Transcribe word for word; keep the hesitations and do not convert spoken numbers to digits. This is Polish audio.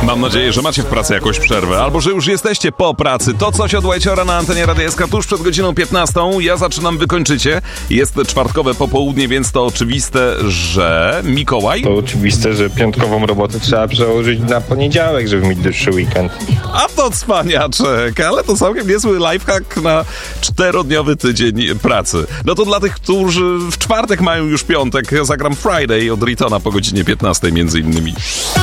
Mam nadzieję, że macie w pracy jakąś przerwę, albo że już jesteście po pracy. To coś od Łajciora na antenie Radia S K tuż przed godziną piętnastą. Ja zaczynam, wy kończycie. Jest czwartkowe popołudnie, więc to oczywiste, że Mikołaj... To oczywiste, że piątkową robotę trzeba przełożyć na poniedziałek, żeby mieć dłuższy weekend. A to cwaniaczek, ale to całkiem niezły lifehack na czterodniowy tydzień pracy. No to dla tych, którzy w czwartek mają już piątek, ja zagram Friday od Ritona po godzinie piętnastej między innymi.